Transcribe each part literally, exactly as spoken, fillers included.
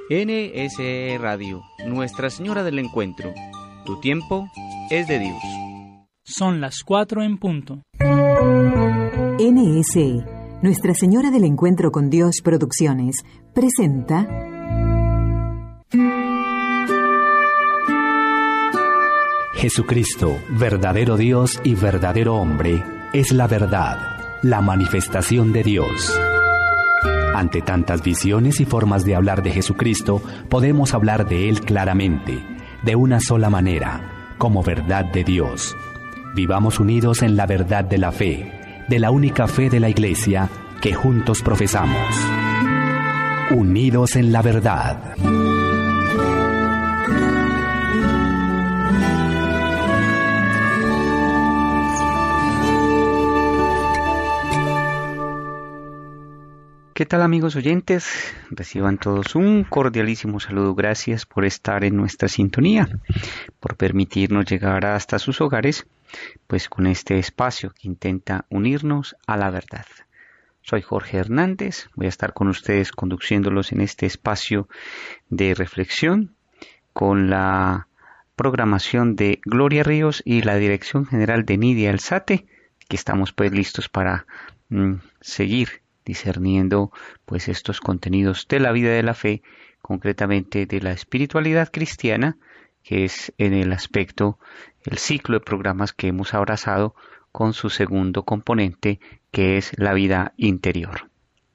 N S E Radio, Nuestra Señora del Encuentro. Tu tiempo es de Dios. Son las cuatro en punto. N S E, Nuestra Señora del Encuentro con Dios Producciones, presenta... Jesucristo, verdadero Dios y verdadero hombre, es la verdad, la manifestación de Dios. Ante tantas visiones y formas de hablar de Jesucristo, podemos hablar de Él claramente, de una sola manera, como verdad de Dios. Vivamos unidos en la verdad de la fe, de la única fe de la Iglesia que juntos profesamos. Unidos en la verdad. ¿Qué tal, amigos oyentes? Reciban todos un cordialísimo saludo. Gracias por estar en nuestra sintonía, por permitirnos llegar hasta sus hogares, pues con este espacio que intenta unirnos a la verdad. Soy Jorge Hernández, voy a estar con ustedes conduciéndolos en este espacio de reflexión con la programación de Gloria Ríos y la dirección general de Nidia Alzate, que estamos pues listos para mm, seguir discerniendo pues estos contenidos de la vida de la fe, concretamente de la espiritualidad cristiana, que es en el aspecto, el ciclo de programas que hemos abrazado con su segundo componente, que es la vida interior.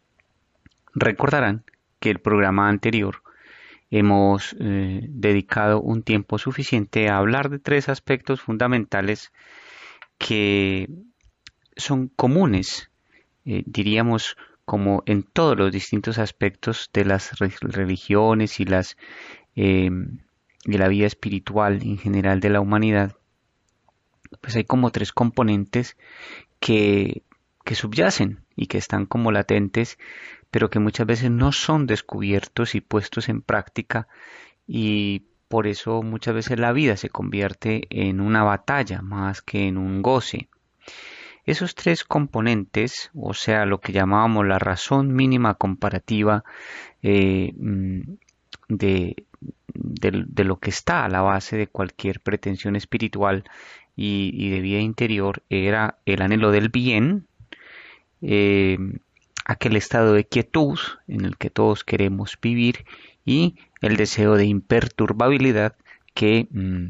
Recordarán que el programa anterior hemos eh, dedicado un tiempo suficiente a hablar de tres aspectos fundamentales que son comunes, Eh, diríamos, como en todos los distintos aspectos de las re- religiones y las eh, de la vida espiritual en general de la humanidad, pues hay como tres componentes que, que subyacen y que están como latentes, pero que muchas veces no son descubiertos y puestos en práctica, y por eso muchas veces la vida se convierte en una batalla más que en un goce. Esos tres componentes, o sea, lo que llamábamos la razón mínima comparativa eh, de, de, de lo que está a la base de cualquier pretensión espiritual y, y de vida interior, era el anhelo del bien, eh, aquel estado de quietud en el que todos queremos vivir, y el deseo de imperturbabilidad que mm,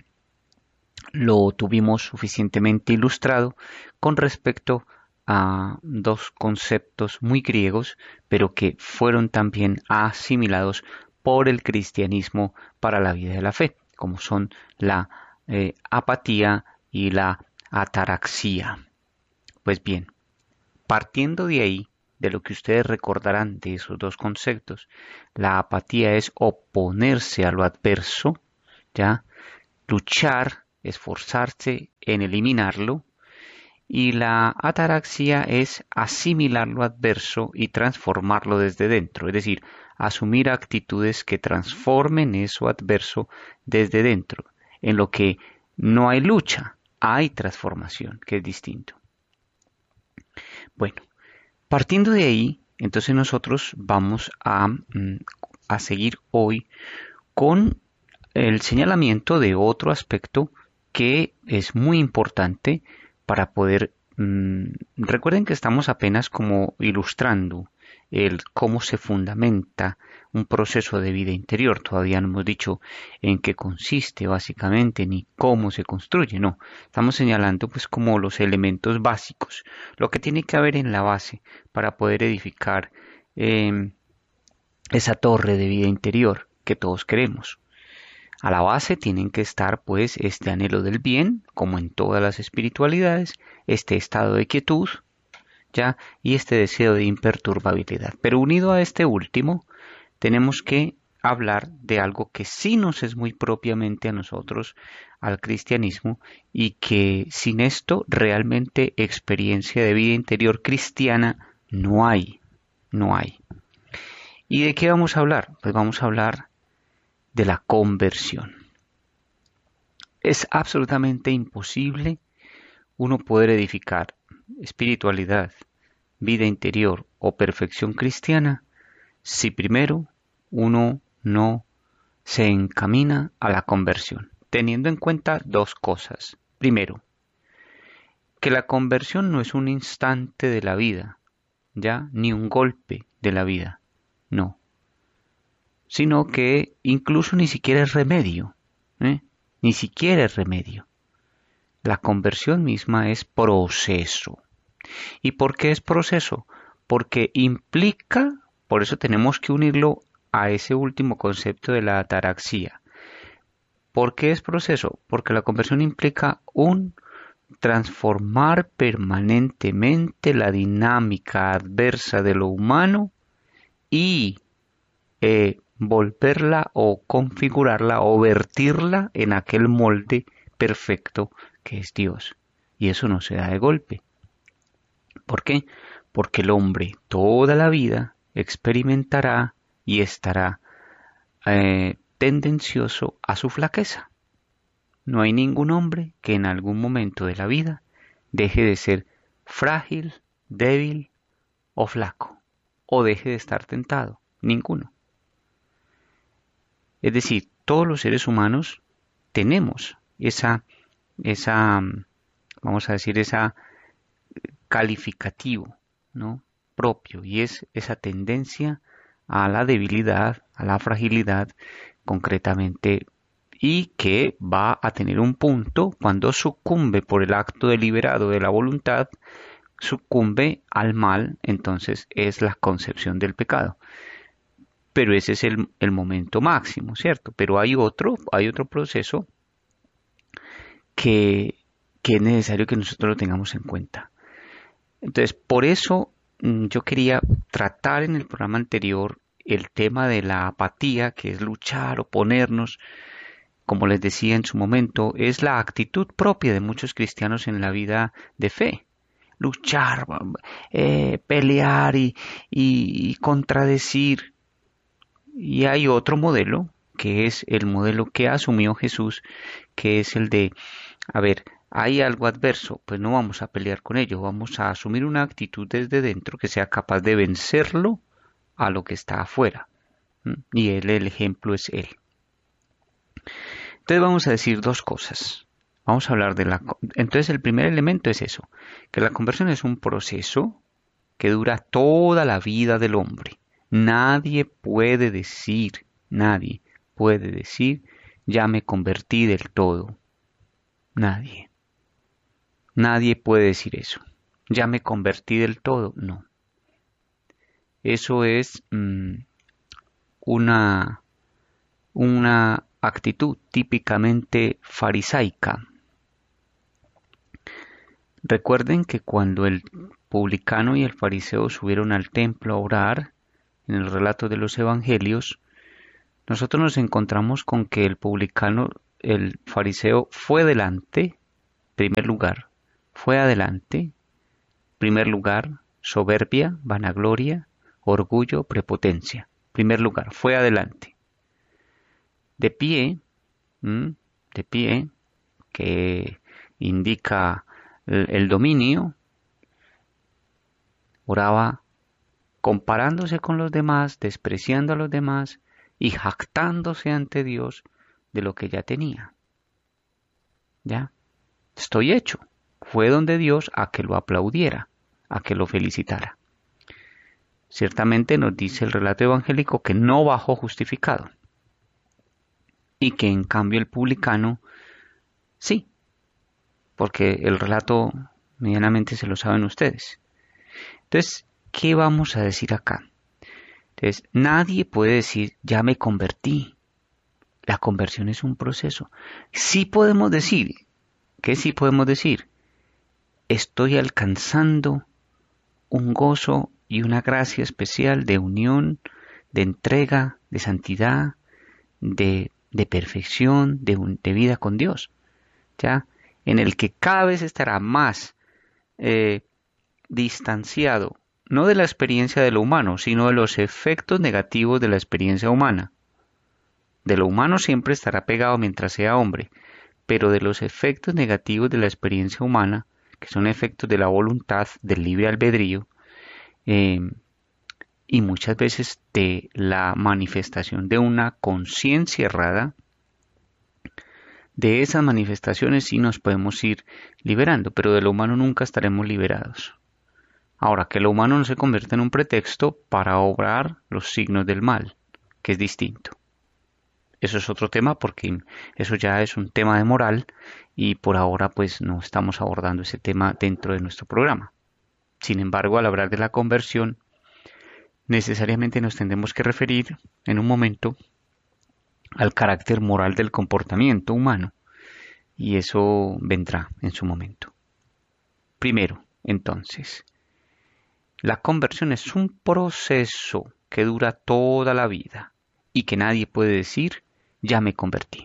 lo tuvimos suficientemente ilustrado con respecto a dos conceptos muy griegos, pero que fueron también asimilados por el cristianismo para la vida de la fe, como son la eh, apatía y la ataraxia. Pues bien, partiendo de ahí, de lo que ustedes recordarán de esos dos conceptos, la apatía es oponerse a lo adverso, ya, luchar, esforzarse en eliminarlo, y la ataraxia es asimilar lo adverso y transformarlo desde dentro, es decir, asumir actitudes que transformen eso adverso desde dentro. En lo que no hay lucha, hay transformación, que es distinto. Bueno, partiendo de ahí, entonces nosotros vamos a, a seguir hoy con el señalamiento de otro aspecto que es muy importante para poder, mmm, recuerden que estamos apenas como ilustrando el cómo se fundamenta un proceso de vida interior. Todavía no hemos dicho en qué consiste básicamente ni cómo se construye, no. Estamos señalando pues como los elementos básicos, lo que tiene que haber en la base para poder edificar eh, esa torre de vida interior que todos queremos. A la base tienen que estar pues este anhelo del bien, como en todas las espiritualidades, este estado de quietud, ya, y este deseo de imperturbabilidad. Pero unido a este último, tenemos que hablar de algo que sí nos es muy propiamente a nosotros, al cristianismo, y que sin esto realmente experiencia de vida interior cristiana no hay, no hay. ¿Y de qué vamos a hablar? Pues vamos a hablar de la conversión. Es absolutamente imposible uno poder edificar espiritualidad, vida interior o perfección cristiana si primero uno no se encamina a la conversión, teniendo en cuenta dos cosas. Primero, que la conversión no es un instante de la vida, ya, ni un golpe de la vida, no, sino que incluso ni siquiera es remedio, ¿eh? ni siquiera es remedio. La conversión misma es proceso. ¿Y por qué es proceso? Porque implica, por eso tenemos que unirlo a ese último concepto de la ataraxia. ¿Por qué es proceso? Porque la conversión implica un transformar permanentemente la dinámica adversa de lo humano y eh, volverla o configurarla o vertirla en aquel molde perfecto que es Dios. Y eso no se da de golpe. ¿Por qué? Porque el hombre toda la vida experimentará y estará eh, tendencioso a su flaqueza. No hay ningún hombre que en algún momento de la vida deje de ser frágil, débil o flaco, o deje de estar tentado. Ninguno. Es decir, todos los seres humanos tenemos esa, esa, vamos a decir, esa calificativo, ¿no? propio, y es esa tendencia a la debilidad, a la fragilidad, concretamente, y que va a tener un punto cuando sucumbe por el acto deliberado de la voluntad, sucumbe al mal, entonces es la concepción del pecado. Pero ese es el, el momento máximo, ¿cierto? Pero hay otro, hay otro proceso que, que es necesario que nosotros lo tengamos en cuenta. Entonces, por eso yo quería tratar en el programa anterior el tema de la apatía, que es luchar, oponernos. Como les decía en su momento, es la actitud propia de muchos cristianos en la vida de fe. Luchar, eh, pelear y, y, y contradecir. Y hay otro modelo, que es el modelo que asumió Jesús, que es el de, a ver, hay algo adverso, pues no vamos a pelear con ello, vamos a asumir una actitud desde dentro que sea capaz de vencerlo a lo que está afuera. Y él, el ejemplo es él. Entonces vamos a decir dos cosas. Vamos a hablar de la... Entonces el primer elemento es eso, que la conversión es un proceso que dura toda la vida del hombre. Nadie puede decir, nadie puede decir, ya me convertí del todo. Nadie. Nadie puede decir eso. Ya me convertí del todo. No. Eso es mmm, una, una actitud típicamente farisaica. Recuerden que cuando el publicano y el fariseo subieron al templo a orar, en el relato de los evangelios, nosotros nos encontramos con que el publicano, el fariseo, fue delante, primer lugar, fue adelante, primer lugar, soberbia, vanagloria, orgullo, prepotencia, primer lugar, fue adelante. De pie, ¿m? de pie, que indica el, el dominio, oraba comparándose con los demás, despreciando a los demás y jactándose ante Dios de lo que ya tenía. ¿Ya? Estoy hecho. Fue donde Dios a que lo aplaudiera, a que lo felicitara. Ciertamente nos dice el relato evangélico que no bajó justificado y que en cambio el publicano sí, porque el relato medianamente se lo saben ustedes. Entonces, ¿qué vamos a decir acá? Entonces, nadie puede decir, ya me convertí. La conversión es un proceso. Sí podemos decir, ¿qué sí podemos decir? Estoy alcanzando un gozo y una gracia especial de unión, de entrega, de santidad, de, de perfección, de, de vida con Dios, ¿ya? En el que cada vez estará más eh, distanciado, no de la experiencia de lo humano, sino de los efectos negativos de la experiencia humana. De lo humano siempre estará pegado mientras sea hombre, pero de los efectos negativos de la experiencia humana, que son efectos de la voluntad, del libre albedrío, eh, y muchas veces de la manifestación de una conciencia errada. De esas manifestaciones sí nos podemos ir liberando, pero de lo humano nunca estaremos liberados. Ahora, que lo humano no se convierte en un pretexto para obrar los signos del mal, que es distinto. Eso es otro tema porque eso ya es un tema de moral y por ahora pues no estamos abordando ese tema dentro de nuestro programa. Sin embargo, al hablar de la conversión, necesariamente nos tendremos que referir en un momento al carácter moral del comportamiento humano y eso vendrá en su momento. Primero, entonces, la conversión es un proceso que dura toda la vida y que nadie puede decir ya me convertí,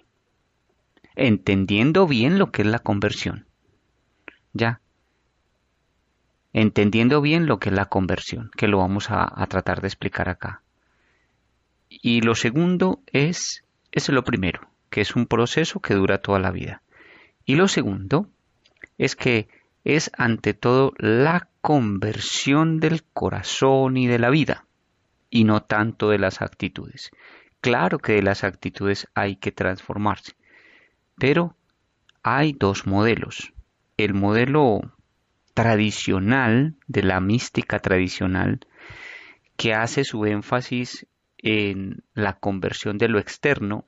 entendiendo bien lo que es la conversión. Ya, entendiendo bien lo que es la conversión, que lo vamos a, a tratar de explicar acá. Y lo segundo es, es lo primero, que es un proceso que dura toda la vida. Y lo segundo es que es ante todo la conversión del corazón y de la vida, y no tanto de las actitudes. Claro que de las actitudes hay que transformarse, pero hay dos modelos. El modelo tradicional, de la mística tradicional, que hace su énfasis en la conversión de lo externo,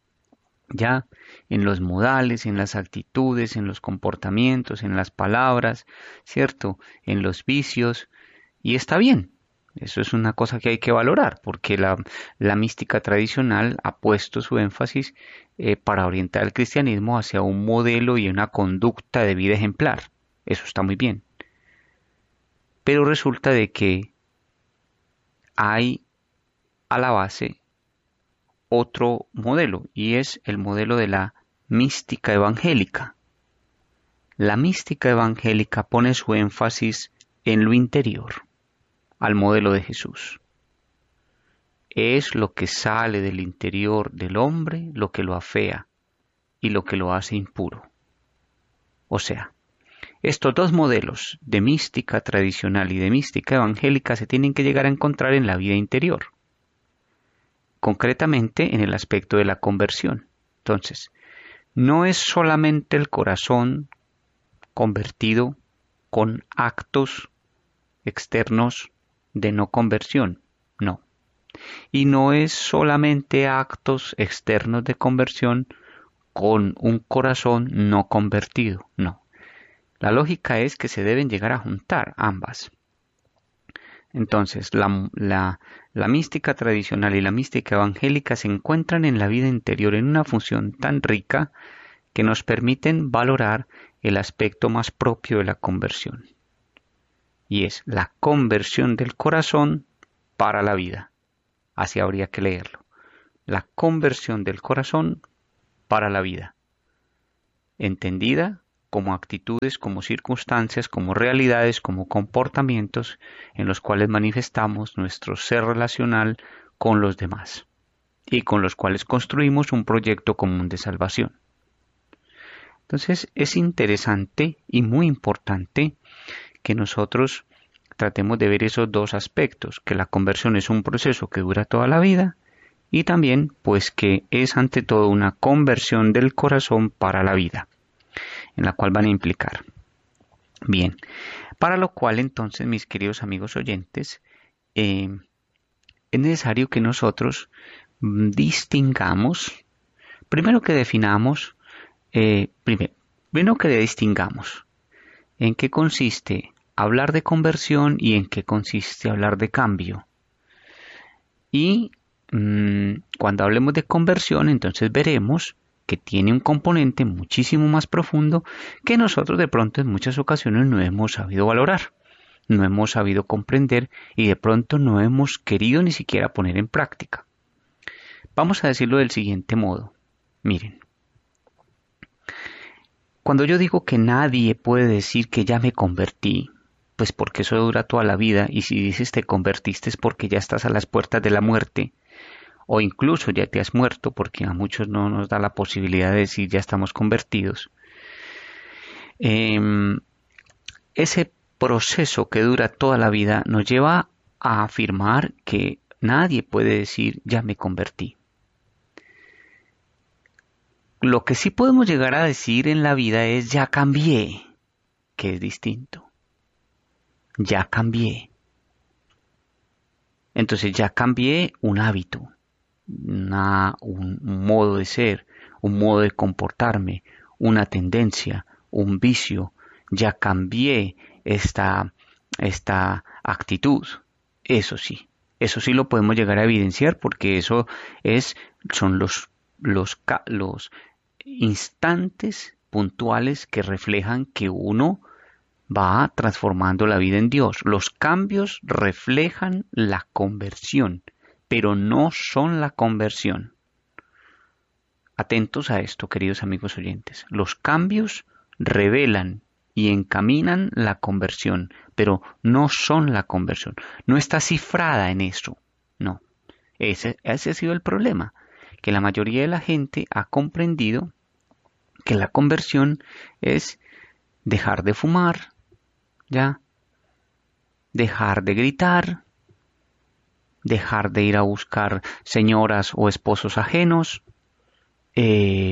ya en los modales, en las actitudes, en los comportamientos, en las palabras, ¿cierto? En los vicios, y está bien. Eso es una cosa que hay que valorar, porque la, la mística tradicional ha puesto su énfasis eh, para orientar el cristianismo hacia un modelo y una conducta de vida ejemplar. Eso está muy bien. Pero resulta de que hay a la base otro modelo, y es el modelo de la mística evangélica. La mística evangélica pone su énfasis en lo interior, al modelo de Jesús. Es lo que sale del interior del hombre lo que lo afea y lo que lo hace impuro. O sea, estos dos modelos de mística tradicional y de mística evangélica se tienen que llegar a encontrar en la vida interior, concretamente en el aspecto de la conversión. Entonces, no es solamente el corazón convertido con actos externos de no conversión, no. Y no es solamente actos externos de conversión con un corazón no convertido, no. La lógica es que se deben llegar a juntar ambas. Entonces, la, la, la mística tradicional y la mística evangélica se encuentran en la vida interior en una función tan rica que nos permiten valorar el aspecto más propio de la conversión. Y es la conversión del corazón para la vida. Así habría que leerlo. La conversión del corazón para la vida. Entendida como actitudes, como circunstancias, como realidades, como comportamientos en los cuales manifestamos nuestro ser relacional con los demás y con los cuales construimos un proyecto común de salvación. Entonces es interesante y muy importante que nosotros tratemos de ver esos dos aspectos, que la conversión es un proceso que dura toda la vida y también pues que es ante todo una conversión del corazón para la vida, en la cual van a implicar. Bien, para lo cual entonces, mis queridos amigos oyentes, eh, es necesario que nosotros distingamos, primero que definamos, eh, primero, primero que distingamos en qué consiste hablar de conversión y en qué consiste hablar de cambio. Y mmm, cuando hablemos de conversión, entonces veremos que tiene un componente muchísimo más profundo que nosotros de pronto en muchas ocasiones no hemos sabido valorar, no hemos sabido comprender y de pronto no hemos querido ni siquiera poner en práctica. Vamos a decirlo del siguiente modo. Miren, cuando yo digo que nadie puede decir que ya me convertí, pues porque eso dura toda la vida, y si dices te convertiste es porque ya estás a las puertas de la muerte, o incluso ya te has muerto, porque a muchos no nos da la posibilidad de decir ya estamos convertidos. Eh, ese proceso que dura toda la vida nos lleva a afirmar que nadie puede decir ya me convertí. Lo que sí podemos llegar a decir en la vida es ya cambié, que es distinto. Ya cambié. Entonces ya cambié un hábito, una, un, un modo de ser, un modo de comportarme, una tendencia, un vicio. Ya cambié esta, esta actitud. Eso sí, eso sí lo podemos llegar a evidenciar porque eso es, son los, los, los instantes puntuales que reflejan que uno va transformando la vida en Dios. Los cambios reflejan la conversión, pero no son la conversión. Atentos a esto, queridos amigos oyentes. Los cambios revelan y encaminan la conversión, pero no son la conversión. No está cifrada en eso. No. Ese, ese ha sido el problema, que la mayoría de la gente ha comprendido que la conversión es dejar de fumar, ¿ya? Dejar de gritar, dejar de ir a buscar señoras o esposos ajenos, eh,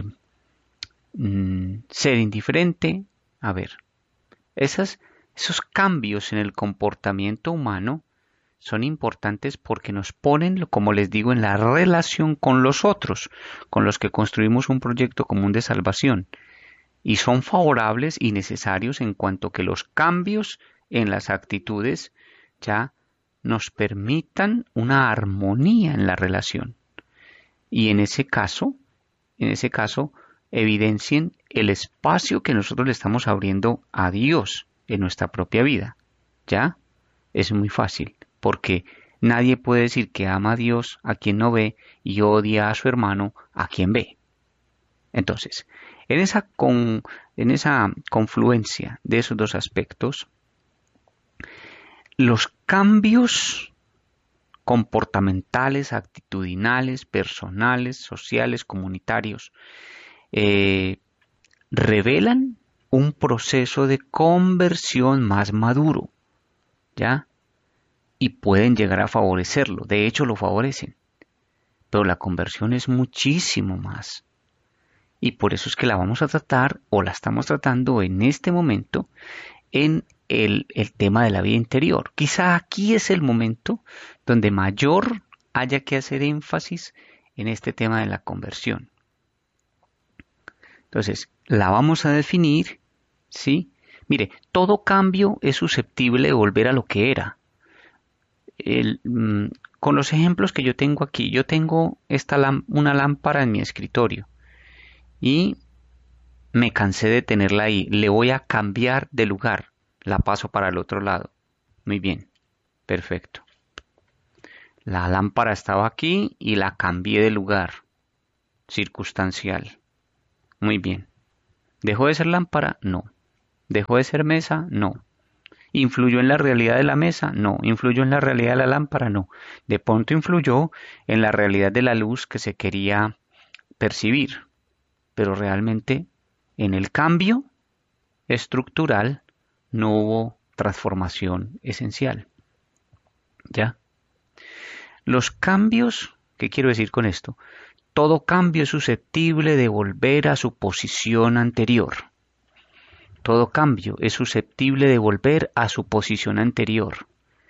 mm, ser indiferente. A ver, esas, esos cambios en el comportamiento humano son importantes porque nos ponen, como les digo, en la relación con los otros, con los que construimos un proyecto común de salvación. Y son favorables y necesarios en cuanto que los cambios en las actitudes ya nos permitan una armonía en la relación. Y en ese caso, en ese caso, evidencien el espacio que nosotros le estamos abriendo a Dios en nuestra propia vida. ¿Ya? Es muy fácil, porque nadie puede decir que ama a Dios a quien no ve y odia a su hermano a quien ve. Entonces, en esa, con, en esa confluencia de esos dos aspectos, los cambios comportamentales, actitudinales, personales, sociales, comunitarios, eh, revelan un proceso de conversión más maduro, ¿ya? Y pueden llegar a favorecerlo. De hecho, lo favorecen. Pero la conversión es muchísimo más. Y por eso es que la vamos a tratar, o la estamos tratando en este momento, en el, el tema de la vida interior. Quizá aquí es el momento donde mayor haya que hacer énfasis en este tema de la conversión. Entonces, la vamos a definir, ¿sí? Mire, todo cambio es susceptible de volver a lo que era. El, mmm, con los ejemplos que yo tengo aquí, yo tengo esta una lámpara en mi escritorio. Y me cansé de tenerla ahí. Le voy a cambiar de lugar. La paso para el otro lado. Muy bien. Perfecto. La lámpara estaba aquí y la cambié de lugar. Circunstancial. Muy bien. ¿Dejó de ser lámpara? No. ¿Dejó de ser mesa? No. ¿Influyó en la realidad de la mesa? No. ¿Influyó en la realidad de la lámpara? No. De pronto influyó en la realidad de la luz que se quería percibir. Pero realmente en el cambio estructural no hubo transformación esencial. ¿Ya? Los cambios, ¿qué quiero decir con esto? Todo cambio es susceptible de volver a su posición anterior. Todo cambio es susceptible de volver a su posición anterior.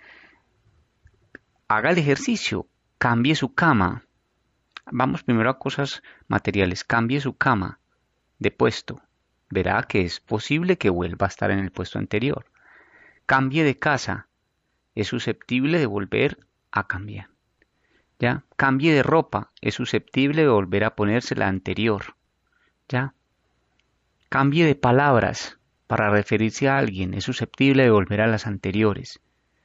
Haga el ejercicio, cambie su cama. Vamos primero a cosas materiales. Cambie su cama de puesto. Verá que es posible que vuelva a estar en el puesto anterior. Cambie de casa. Es susceptible de volver a cambiar. ¿Ya? Cambie de ropa. Es susceptible de volver a ponerse la anterior. ¿Ya? Cambie de palabras para referirse a alguien. Es susceptible de volver a las anteriores.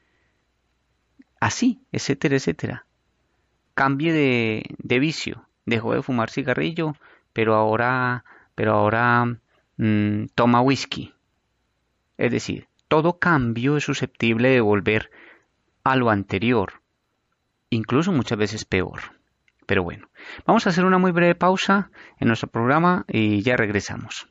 Así, etcétera, etcétera. Cambie de, de vicio, dejó de fumar cigarrillo, pero ahora, pero ahora mmm, toma whisky. Es decir, todo cambio es susceptible de volver a lo anterior, incluso muchas veces peor. Pero bueno, vamos a hacer una muy breve pausa en nuestro programa y ya regresamos.